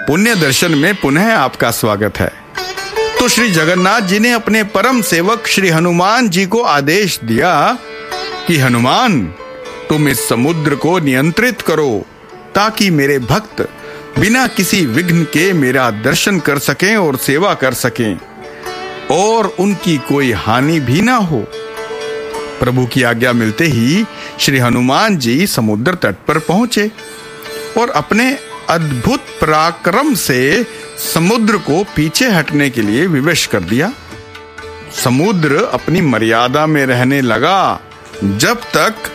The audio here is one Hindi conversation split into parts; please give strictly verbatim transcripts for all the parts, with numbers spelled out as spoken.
पुण्य दर्शन में पुनः आपका स्वागत है। तो श्री जगन्नाथ जी ने अपने परम सेवक श्री हनुमान जी को आदेश दिया कि हनुमान, तुम इस समुद्र को नियंत्रित करो ताकि मेरे भक्त बिना किसी विघ्न के मेरा दर्शन कर सकें और सेवा कर सकें और उनकी कोई हानि भी ना हो। प्रभु की आज्ञा मिलते ही श्री हनुमान जी समुद्र तट पर पहुंचे और अपने अद्भुत पराक्रम से समुद्र को पीछे हटने के लिए विवश कर दिया। समुद्र अपनी मर्यादा में रहने लगा जब तक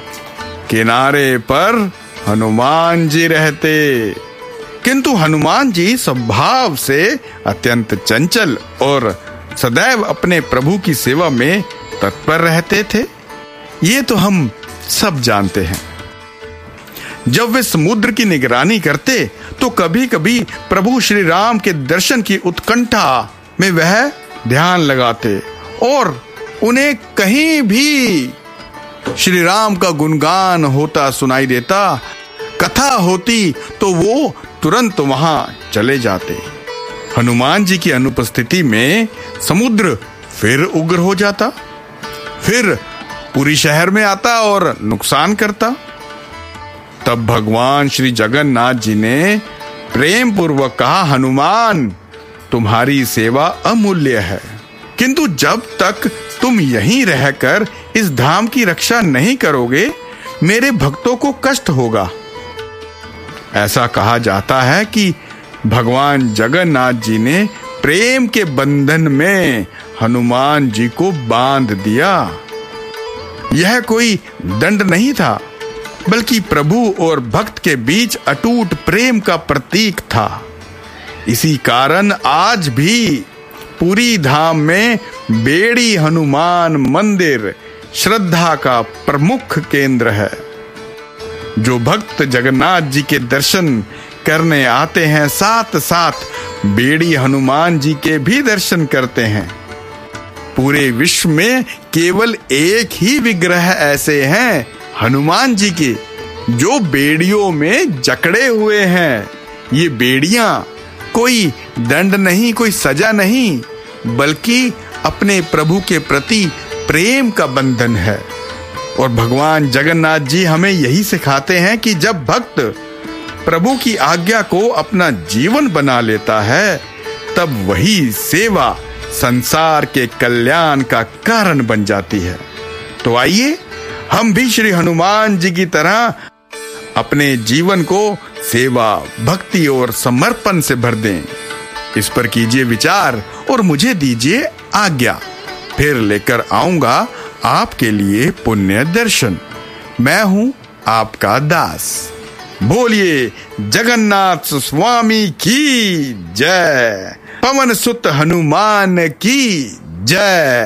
किनारे पर हनुमान जी रहते, किंतु हनुमान जी स्वभाव से अत्यंत चंचल और सदैव अपने प्रभु की सेवा में तत्पर रहते थे। ये तो हम सब जानते हैं। जब वे समुद्र की निगरानी करते तो कभी कभी प्रभु श्री राम के दर्शन की उत्कंठा में वह ध्यान लगाते और उन्हें कहीं भी श्री राम का गुणगान होता सुनाई देता, कथा होती तो वो तुरंत वहां चले जाते। हनुमान जी की अनुपस्थिति में समुद्र फिर उग्र हो जाता, फिर पूरी शहर में आता और नुकसान करता। तब भगवान श्री जगन्नाथ जी ने प्रेम पूर्वक कहा, हनुमान, तुम्हारी सेवा अमूल्य है, किंतु जब तक तुम यहीं रहकर इस धाम की रक्षा नहीं करोगे मेरे भक्तों को कष्ट होगा। ऐसा कहा जाता है कि भगवान जगन्नाथ जी ने प्रेम के बंधन में हनुमान जी को बांध दिया। यह कोई दंड नहीं था, बल्कि प्रभु और भक्त के बीच अटूट प्रेम का प्रतीक था। इसी कारण आज भी पुरी धाम में बेड़ी हनुमान मंदिर श्रद्धा का प्रमुख केंद्र है। जो भक्त जगन्नाथ जी के दर्शन करने आते हैं साथ साथ बेड़ी हनुमान जी के भी दर्शन करते हैं। पूरे विश्व में केवल एक ही विग्रह ऐसे हैं हनुमान जी के जो बेड़ियों में जकड़े हुए हैं। ये बेड़ियां कोई दंड नहीं, कोई सजा नहीं, बल्कि अपने प्रभु के प्रति प्रेम का बंधन है। और भगवान जगन्नाथ जी हमें यही सिखाते हैं कि जब भक्त प्रभु की आज्ञा को अपना जीवन बना लेता है तब वही सेवा संसार के कल्याण का कारण बन जाती है। तो आइए हम भी श्री हनुमान जी की तरह अपने जीवन को सेवा, भक्ति और समर्पण से भर दें। इस पर कीजिए विचार और मुझे दीजिए आज्ञा। फिर लेकर आऊंगा आपके लिए पुण्य दर्शन। मैं हूं आपका दास। बोलिए जगन्नाथ स्वामी की जय, पवन सुत हनुमान की जय।